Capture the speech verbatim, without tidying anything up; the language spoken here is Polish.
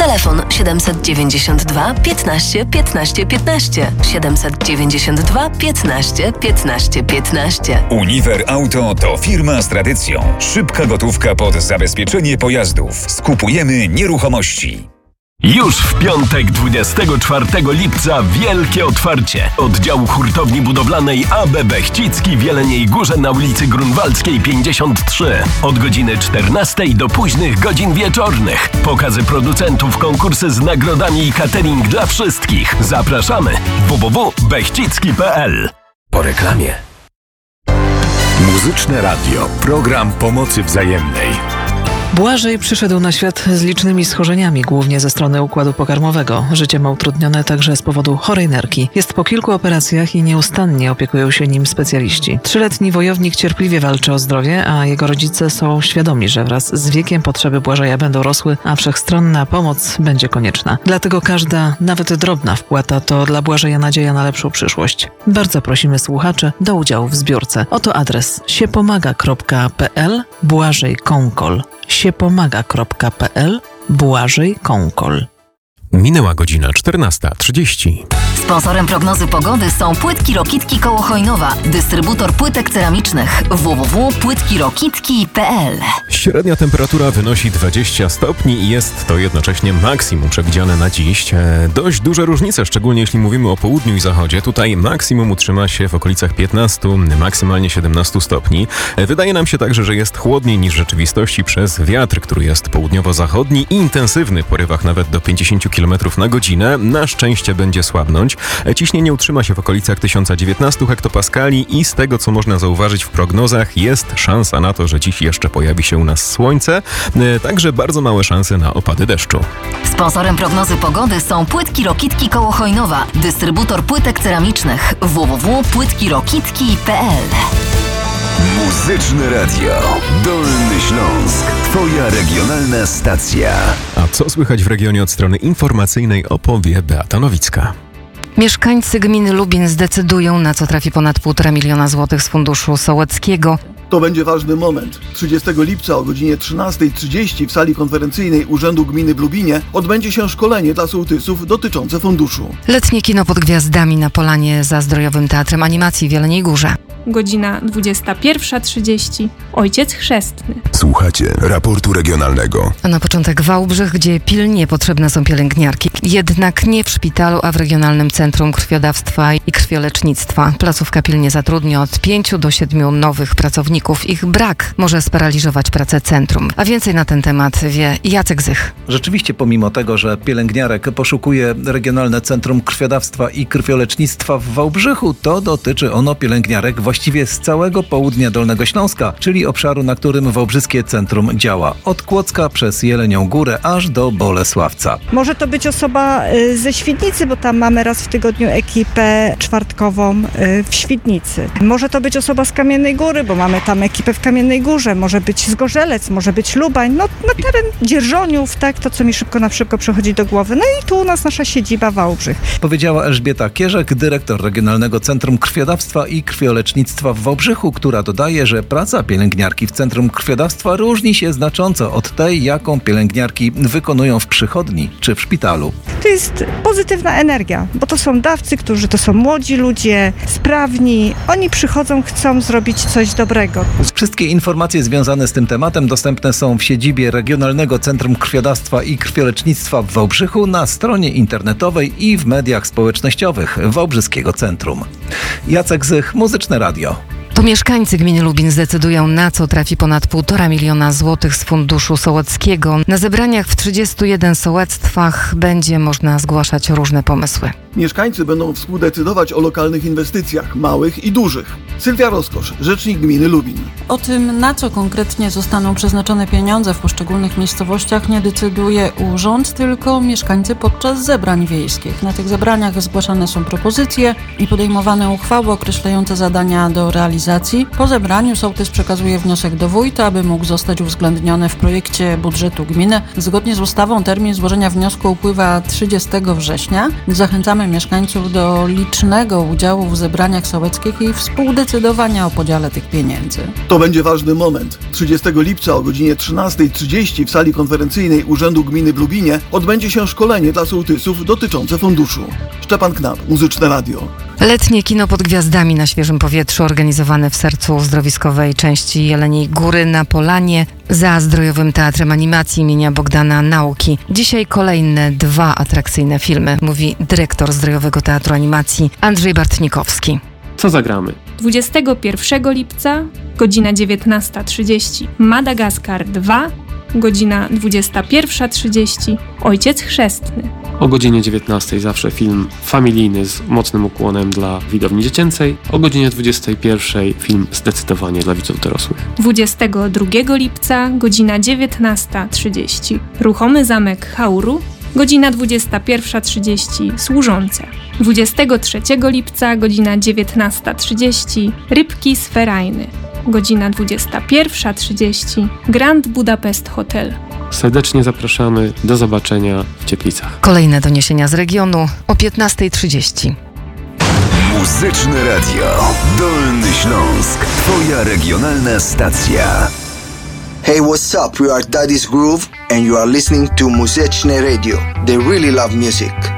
Telefon siedemset dziewięćdziesiąt dwa piętnaście piętnaście piętnaście. siedemset dziewięćdziesiąt dwa piętnaście piętnaście piętnaście. Uniwer Auto to firma z tradycją. Szybka gotówka pod zabezpieczenie pojazdów. Skupujemy nieruchomości. Już w piątek, dwudziestego czwartego lipca, wielkie otwarcie oddziału hurtowni budowlanej A B Bechcicki w Jeleniej Górze na ulicy Grunwaldzkiej pięćdziesiąt trzy. Od godziny czternastej do późnych godzin wieczornych. Pokazy producentów, konkursy z nagrodami i catering dla wszystkich. Zapraszamy w w w kropka bechcicki kropka p l. Po reklamie. Muzyczne Radio. Program pomocy wzajemnej. Błażej przyszedł na świat z licznymi schorzeniami, głównie ze strony układu pokarmowego. Życie ma utrudnione także z powodu chorej nerki. Jest po kilku operacjach i nieustannie opiekują się nim specjaliści. Trzyletni wojownik cierpliwie walczy o zdrowie, a jego rodzice są świadomi, że wraz z wiekiem potrzeby Błażeja będą rosły, a wszechstronna pomoc będzie konieczna. Dlatego każda, nawet drobna wpłata to dla Błażeja nadzieja na lepszą przyszłość. Bardzo prosimy słuchaczy do udziału w zbiórce. Oto adres siepomaga kropka p l Błażej Kąkol. siepomaga kropka p l Błażej Kąkol. Minęła godzina czternasta trzydzieści. Sponsorem prognozy pogody są Płytki Rokitki koło Chojnowa, dystrybutor płytek ceramicznych. w w w kropka płytki rokitki kropka p l. Średnia temperatura wynosi dwadzieścia stopni i jest to jednocześnie maksimum przewidziane na dziś. E, dość duże różnice, szczególnie jeśli mówimy o południu i zachodzie. Tutaj maksimum utrzyma się w okolicach piętnastu, maksymalnie siedemnastu stopni. E, wydaje nam się także, że jest chłodniej niż w rzeczywistości przez wiatr, który jest południowo-zachodni i intensywny w porywach nawet do pięćdziesiąt kilometrów na godzinę. Na szczęście będzie słabnąć. Ciśnienie utrzyma się w okolicach tysiąc dziewiętnaście hektopaskali i z tego, co można zauważyć w prognozach, jest szansa na to, że dziś jeszcze pojawi się u nas słońce, także bardzo małe szanse na opady deszczu. Sponsorem prognozy pogody są Płytki Rokitki koło Chojnowa, dystrybutor płytek ceramicznych. w w w kropka płytki rokitki kropka p l. Muzyczne Radio. Dolny Śląsk. Twoja regionalna stacja. A co słychać w regionie od strony informacyjnej, opowie Beata Nowicka. Mieszkańcy gminy Lubin zdecydują, na co trafi ponad półtora miliona złotych z funduszu sołeckiego. To będzie ważny moment. trzydziestego lipca o godzinie trzynastej trzydzieści w sali konferencyjnej Urzędu Gminy w Lubinie odbędzie się szkolenie dla sołtysów dotyczące funduszu. Letnie kino pod gwiazdami na polanie za Zdrojowym Teatrem Animacji w Jeleniej Górze. Godzina dwudziesta pierwsza trzydzieści. Ojciec chrzestny. Słuchacie raportu regionalnego. A na początek Wałbrzych, gdzie pilnie potrzebne są pielęgniarki. Jednak nie w szpitalu, a w Regionalnym Centrum Krwiodawstwa i Krwiolecznictwa. Placówka pilnie zatrudnia od pięciu do siedmiu nowych pracowników. Ich brak może sparaliżować pracę centrum. A więcej na ten temat wie Jacek Zych. Rzeczywiście, pomimo tego, że pielęgniarek poszukuje Regionalne Centrum Krwiodawstwa i Krwiolecznictwa w Wałbrzychu, to dotyczy ono pielęgniarek właściwie z całego południa Dolnego Śląska, czyli obszaru, na którym wałbrzyskie centrum działa. Od Kłodzka przez Jelenią Górę aż do Bolesławca. Może to być osoba ze Świdnicy, bo tam mamy raz w tygodniu ekipę czwartkową w Świdnicy. Może to być osoba z Kamiennej Góry, bo mamy tam ekipę w Kamiennej Górze. Może być z Gorzelec, może być Lubań, no na teren Dzierżoniów, tak, to co mi szybko na szybko przychodzi do głowy. No i tu u nas nasza siedziba Wałbrzych. Powiedziała Elżbieta Kierzek, dyrektor Regionalnego Centrum Krwiodawstwa i Krwiolecznictwa w Wałbrzychu, która dodaje, że praca pielęgniarki w Centrum Krwiodawstwa różni się znacząco od tej, jaką pielęgniarki wykonują w przychodni czy w szpitalu. To jest pozytywna energia, bo to są dawcy, którzy to są młodzi ludzie, sprawni. Oni przychodzą, chcą zrobić coś dobrego. Wszystkie informacje związane z tym tematem dostępne są w siedzibie Regionalnego Centrum Krwiodawstwa i Krwiolecznictwa w Wałbrzychu, na stronie internetowej i w mediach społecznościowych Wałbrzyskiego Centrum. Jacek Zych, Muzyczne Radio. To mieszkańcy gminy Lubin zdecydują, na co trafi ponad półtora miliona złotych z funduszu sołeckiego. Na zebraniach w trzydziestu jeden sołectwach będzie można zgłaszać różne pomysły. Mieszkańcy będą współdecydować o lokalnych inwestycjach, małych i dużych. Sylwia Rozkosz, rzecznik gminy Lubin. O tym, na co konkretnie zostaną przeznaczone pieniądze w poszczególnych miejscowościach, nie decyduje urząd, tylko mieszkańcy podczas zebrań wiejskich. Na tych zebraniach zgłaszane są propozycje i podejmowane uchwały określające zadania do realizacji realizacji. Po zebraniu sołtys przekazuje wniosek do wójta, aby mógł zostać uwzględniony w projekcie budżetu gminy. Zgodnie z ustawą termin złożenia wniosku upływa trzydziestego września. Zachęcamy mieszkańców do licznego udziału w zebraniach sołeckich i współdecydowania o podziale tych pieniędzy. To będzie ważny moment. trzydziestego lipca o godzinie trzynastej trzydzieści w sali konferencyjnej Urzędu Gminy w Lubinie odbędzie się szkolenie dla sołtysów dotyczące funduszu. Szczepan Knap, Muzyczne Radio. Letnie kino pod gwiazdami na świeżym powietrzu, organizowane w sercu uzdrowiskowej części Jeleniej Góry na Polanie za Zdrojowym Teatrem Animacji imienia Bogdana Nauki. Dzisiaj kolejne dwa atrakcyjne filmy, mówi dyrektor Zdrojowego Teatru Animacji Andrzej Bartnikowski. Co zagramy? dwudziestego pierwszego lipca, godzina dziewiętnasta trzydzieści, Madagaskar dwa, godzina dwudziesta pierwsza trzydzieści, Ojciec Chrzestny. O godzinie dziewiętnastej zawsze film familijny z mocnym ukłonem dla widowni dziecięcej. O godzinie dwudziestej pierwszej film zdecydowanie dla widzów dorosłych. dwudziestego drugiego lipca, godzina dziewiętnasta trzydzieści, Ruchomy Zamek Hauru, godzina dwudziesta pierwsza trzydzieści, Służące. dwudziestego trzeciego lipca, godzina dziewiętnasta trzydzieści, Rybki z Ferajny. Godzina dwudziesta pierwsza trzydzieści, Grand Budapest Hotel. Serdecznie zapraszamy, do zobaczenia w Cieplicach. Kolejne doniesienia z regionu o piętnasta trzydzieści. Muzyczne Radio. Dolny Śląsk. Twoja regionalna stacja. Hey, what's up? We are Daddy's Groove and you are listening to Muzyczne Radio. They really love music.